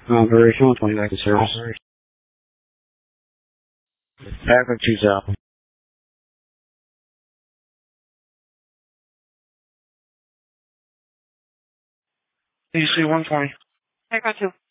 Operational 20 back to service. Traffic 2000. DC 120. Echo 2.